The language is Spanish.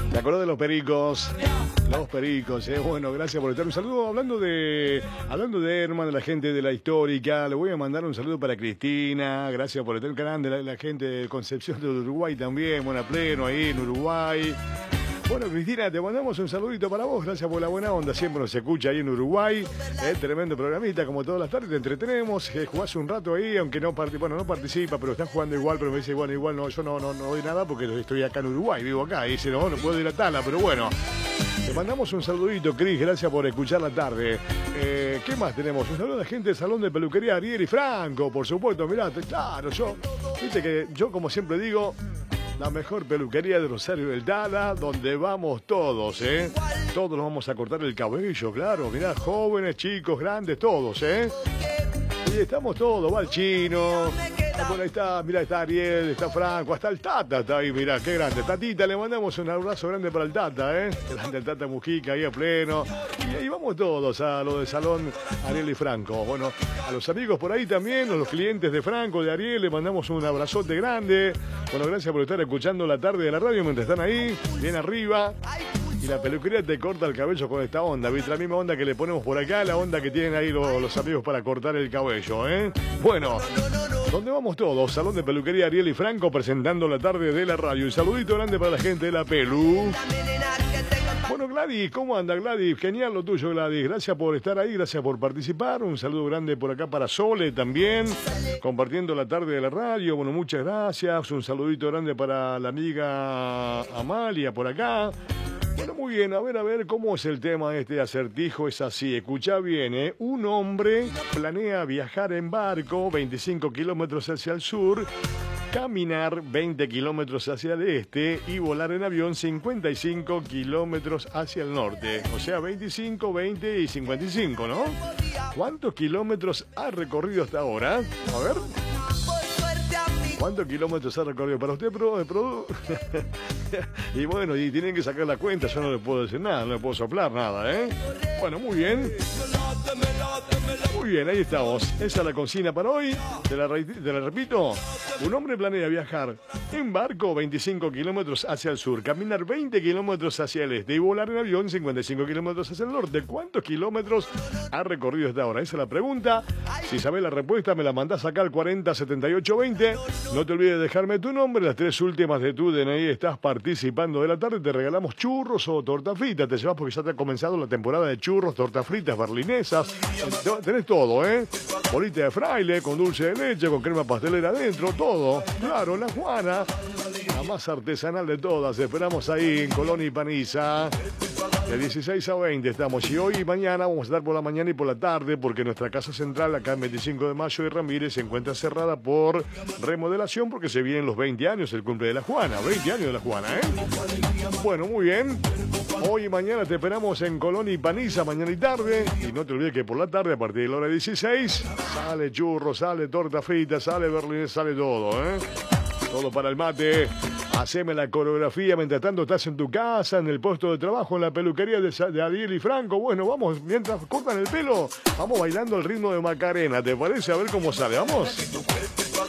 ¿Te acordás de los pericos? Los pericos, bueno, gracias por estar. Un saludo hablando de Herman, de la gente de la histórica. Le voy a mandar un saludo para Cristina. Gracias por estar grande, la gente de Concepción de Uruguay también. Buena pleno ahí en Uruguay. Bueno, Cristina, te mandamos un saludito para vos, gracias por la buena onda, siempre nos escucha ahí en Uruguay, tremendo programita, como todas las tardes, te entretenemos, jugás un rato ahí, aunque no participa, pero estás jugando igual, pero me dice, bueno, igual no, yo no doy nada porque estoy acá en Uruguay, vivo acá, y dice, no puedo ir a Tala, pero bueno, te mandamos un saludito, Cris, gracias por escuchar la tarde. ¿Qué más tenemos? Un saludo a la gente del Salón de Peluquería Ariel y Franco, por supuesto, mirá, claro, viste que yo como siempre digo, la mejor peluquería de Rosario del Tala, donde vamos todos, ¿eh? Todos nos vamos a cortar el cabello, claro. Mirá, jóvenes, chicos, grandes, todos, ¿eh? Y estamos todos, va el chino. Bueno, ahí está, mirá, está Ariel, está Franco, hasta el Tata está ahí, mirá, qué grande. Tatita, le mandamos un abrazo grande para el Tata, ¿eh? Grande el Tata Mujica ahí a pleno. Y ahí vamos todos a lo del Salón Ariel y Franco. Bueno, a los amigos por ahí también, a los clientes de Franco, de Ariel, le mandamos un abrazote grande. Bueno, gracias por estar escuchando la tarde de la radio mientras están ahí, bien arriba. Y la peluquería te corta el cabello con esta onda, ¿viste? La misma onda que le ponemos por acá, la onda que tienen ahí los amigos para cortar el cabello, ¿eh? Bueno, ¿dónde vamos todos? Salón de Peluquería Ariel y Franco presentando la tarde de la radio. Un saludito grande para la gente de la Pelu. Bueno, Gladys, ¿cómo anda, Gladys? Genial lo tuyo, Gladys. Gracias por estar ahí, gracias por participar. Un saludo grande por acá para Sole también, compartiendo la tarde de la radio. Bueno, muchas gracias. Un saludito grande para la amiga Amalia por acá. Bueno, muy bien, a ver cómo es el tema de este acertijo. Es así, escucha bien, ¿eh? Un hombre planea viajar en barco 25 kilómetros hacia el sur, caminar 20 kilómetros hacia el este y volar en avión 55 kilómetros hacia el norte. O sea, 25, 20 y 55, ¿no? ¿Cuántos kilómetros ha recorrido hasta ahora? A ver. ¿Cuántos kilómetros ha recorrido para usted, Produ? Y bueno, y tienen que sacar la cuenta, yo no le puedo decir nada, no le puedo soplar nada, ¿eh? Bueno, muy bien. Muy bien, ahí estamos. Esa es la consigna para hoy. Te la repito. Un hombre planea viajar en barco 25 kilómetros hacia el sur, caminar 20 kilómetros hacia el este y volar en avión 55 kilómetros hacia el norte. ¿Cuántos kilómetros ha recorrido hasta ahora? Esa es la pregunta. Si sabes la respuesta, me la mandás acá al 407820. No te olvides de dejarme tu nombre, las 3 últimas de tu DNI. Estás participando de la tarde, te regalamos churros o torta frita. Te llevas porque ya te ha comenzado la temporada de churros, tortas fritas, berlinesas. Tenés todo, ¿eh? Bolita de fraile, con dulce de leche, con crema pastelera adentro, todo. Claro, la Juana, la más artesanal de todas. Esperamos ahí en Colón y Paniza. De 16 a 20 estamos. Y hoy y mañana vamos a estar por la mañana y por la tarde, porque nuestra casa central, acá en 25 de mayo de Ramírez, se encuentra cerrada por remodelación, porque se vienen los 20 años, el cumple de la Juana. 20 años de la Juana, ¿eh? Bueno, muy bien. Hoy y mañana te esperamos en Colón y Paniza, mañana y tarde. Y no te olvides que por la tarde, a partir de la hora 16, sale churro, sale torta frita, sale berlinés, sale todo, ¿eh? Todo para el mate. Haceme la coreografía mientras tanto estás en tu casa, en el puesto de trabajo, en la peluquería de Ariel y Franco. Bueno, vamos, mientras cortan el pelo, vamos bailando el ritmo de Macarena. ¿Te parece? A ver cómo sale. ¿Vamos?